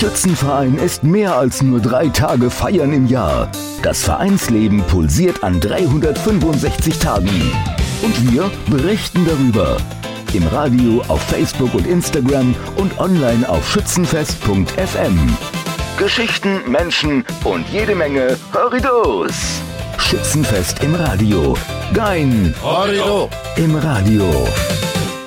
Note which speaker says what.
Speaker 1: Schützenverein ist mehr als nur 3 Tage Feiern im Jahr. Das Vereinsleben pulsiert an 365 Tagen. Und wir berichten darüber. Im Radio, auf Facebook und Instagram und online auf schützenfest.fm. Geschichten, Menschen und jede Menge Horridos. Schützenfest im Radio. Gein.
Speaker 2: Horrido.
Speaker 1: Im Radio.